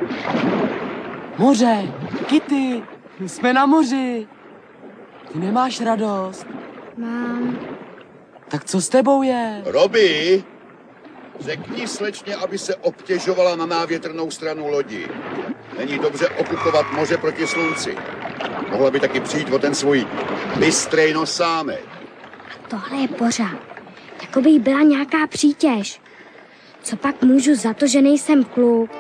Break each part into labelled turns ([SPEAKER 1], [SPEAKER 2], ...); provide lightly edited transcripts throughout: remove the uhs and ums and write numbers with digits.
[SPEAKER 1] Moře, Kitty, jsme na moři. Ty nemáš radost?
[SPEAKER 2] Mám.
[SPEAKER 1] Tak co s tebou je?
[SPEAKER 3] Robi, řekni slečně, aby se obtěžovala na návětrnou stranu lodi. Není dobře okupovat moře proti slunci. Mohla by taky přijít o ten svůj bystrej nosámek.
[SPEAKER 2] Tohle je pořád. Jako by jí byla nějaká přítěž. Co pak můžu za to, že nejsem kluk?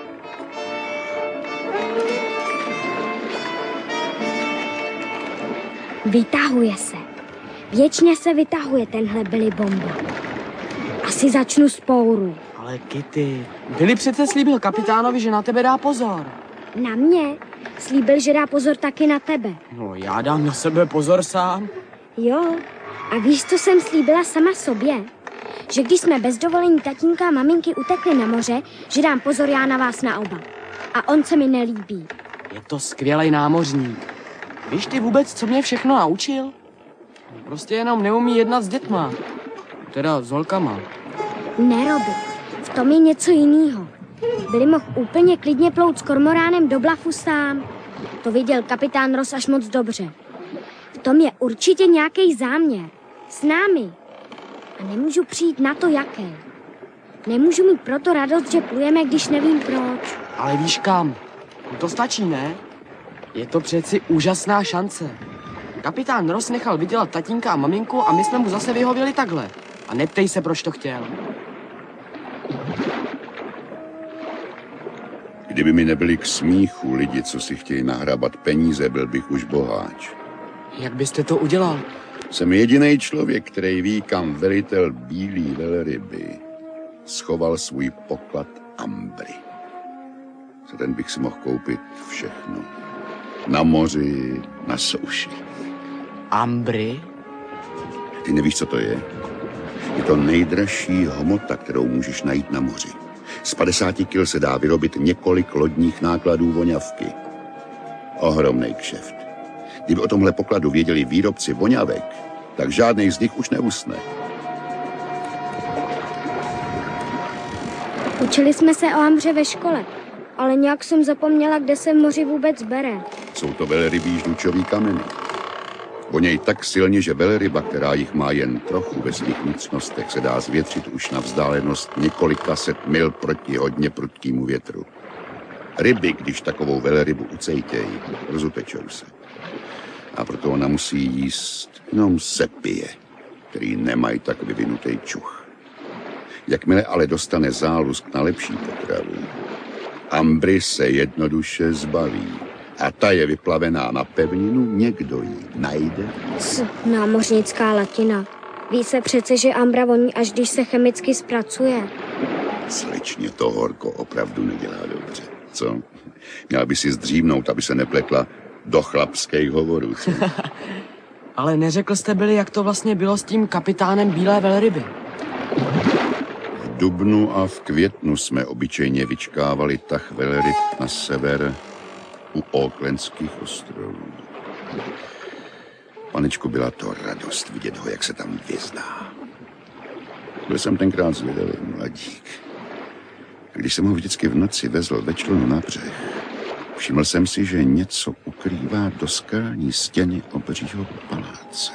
[SPEAKER 2] Vytahuje se. Věčně se vytahuje tenhle Billy Bomba. Asi začnu spouru.
[SPEAKER 1] Ale Kitty, Billy přece slíbil kapitánovi, že na tebe dá pozor.
[SPEAKER 2] Na mě? Slíbil, že dá pozor taky na tebe.
[SPEAKER 1] No, já dám na sebe pozor sám.
[SPEAKER 2] Jo, a víš, co jsem slíbila sama sobě? Že když jsme bez dovolení tatínka a maminky utekli na moře, že dám pozor já na vás na oba. A on se mi nelíbí.
[SPEAKER 1] Je to skvělej námořník. Víš ty vůbec, co mě všechno naučil? Prostě jenom neumí jednat s dětma. Teda s holkama.
[SPEAKER 2] Ne, Robi, v tom je něco jiného. Billy mohl úplně klidně plout s kormoránem do Blafu sám. To viděl kapitán Ross až moc dobře. V tom je určitě nějaký záměr. S námi. A nemůžu přijít na to, jaký. Nemůžu mít proto radost, že plujeme, když nevím proč.
[SPEAKER 1] Ale víš kam? To stačí, ne? Je to přeci úžasná šance. Kapitán Ross nechal vydělat tatínka a maminku a my jsme mu zase vyhověli takhle. A neptej se, proč to chtěl.
[SPEAKER 3] Kdyby mi nebyli k smíchu lidi, co si chtějí nahrabat peníze, byl bych už boháč.
[SPEAKER 1] Jak byste to udělal?
[SPEAKER 3] Jsem jediný člověk, který ví, kam velitel bílý velryby schoval svůj poklad Ambry. Za ten bych si mohl koupit všechno. Na moři, na souši.
[SPEAKER 1] Ambry?
[SPEAKER 3] Ty nevíš, co to je? Je to nejdražší hmota, kterou můžeš najít na moři. Z 50 kil se dá vyrobit několik lodních nákladů voňavky. Ohromnej kšeft. Kdyby o tomhle pokladu věděli výrobci voňavek, tak žádnej z nich už neusne.
[SPEAKER 2] Učili jsme se o Ambře ve škole, ale nějak jsem zapomněla, kde se v moři vůbec bere.
[SPEAKER 3] Jsou to velrybí žlučový kameny. Voněj tak silně, že velryba, která jich má jen trochu ve svých vnitřnostech, se dá zvětřit už na vzdálenost několika set mil proti hodně prudkému větru. Ryby, když takovou velrybu ucejtějí, rozutečou se. A proto ona musí jíst jenom sepie, který nemají tak vyvinutý čuch. Jakmile ale dostane zálusk na lepší potravu, Ambry se jednoduše zbaví. A ta je vyplavená na pevninu, někdo ji najde.
[SPEAKER 2] Námořnická latina. Ví se přece, že Ambra voní, až když se chemicky zpracuje.
[SPEAKER 3] Slečně, to horko opravdu nedělá dobře, co? Měla by si zdřímnout, aby se nepletla do chlapských hovorů, co?
[SPEAKER 1] Ale neřekl jste byli, jak to vlastně bylo s tím kapitánem bílé velryby?
[SPEAKER 3] V dubnu a v květnu jsme obyčejně vyčkávali tah velryb na sever u Aucklandských ostrovů. Panečku, byla to radost vidět ho, jak se tam vyzná. Byl jsem tenkrát zvědavý mladík. Když jsem ho vždycky v noci vezl ve člunu na břeh, všiml jsem si, že něco ukrývá do skalní stěny obřího paláce.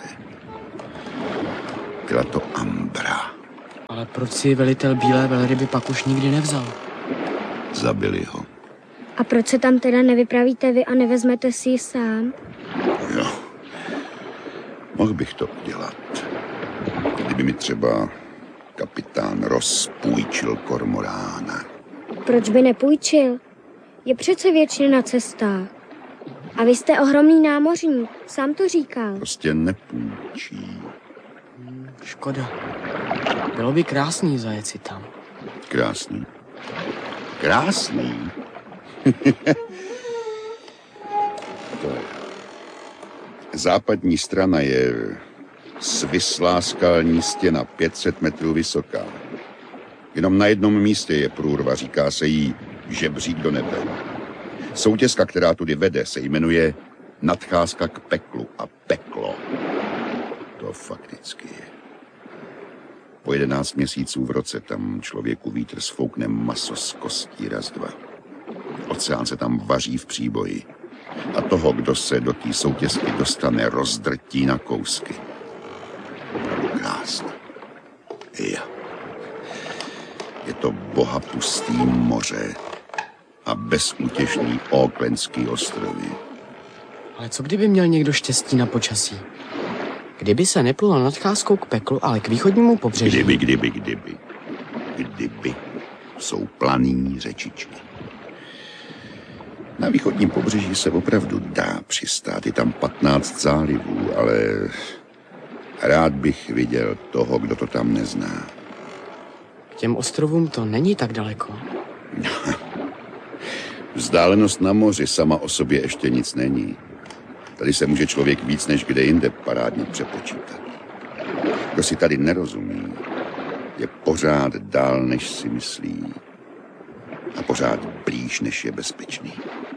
[SPEAKER 3] Byla to Ambra.
[SPEAKER 1] Ale proč si velitel bílé velryby pak už nikdy nevzal?
[SPEAKER 3] Zabili ho.
[SPEAKER 2] A proč se tam teda nevypravíte vy a nevezmete si ji sám?
[SPEAKER 3] Jo, mohl bych to udělat. Kdyby mi třeba kapitán Ross půjčil kormorána.
[SPEAKER 2] Proč by nepůjčil? Je přece věčně na cestách. A vy jste ohromný námořník, sám to říkal.
[SPEAKER 3] Prostě nepůjčí.
[SPEAKER 1] Škoda. Bylo by krásný zajet si tam.
[SPEAKER 3] Krásný. Krásný? To je. Západní strana je svislá skalní stěna, 500 metrů vysoká. Jenom na jednom místě je průrva, říká se jí žebřík do nebe. Soutězka, která tudy vede, se jmenuje Nadcházka k peklu a peklo. To fakticky je. Po 11 měsíců v roce tam člověku vítr sfoukne maso z kostí raz, dva. Od oceán se tam vaří v příboji. A toho, kdo se do té soutězky dostane, rozdrtí na kousky. Krásné. Je to bohapustý moře a bezútěšný Aucklandský ostrovy.
[SPEAKER 1] Ale co kdyby měl někdo štěstí na počasí? Kdyby se neplul nadcházkou k peklu, ale k východnímu pobřeží.
[SPEAKER 3] Kdyby jsou planý řečičky. Na východním pobřeží se opravdu dá přistát. Je tam 15 zálivů, ale rád bych viděl toho, kdo to tam nezná.
[SPEAKER 1] K těm ostrovům to není tak daleko.
[SPEAKER 3] Vzdálenost na moři sama o sobě ještě nic není. Tady se může člověk víc než kde jinde parádně přepočítat. Kdo si tady nerozumí, je pořád dál, než si myslí. A pořád blíž, než je bezpečný.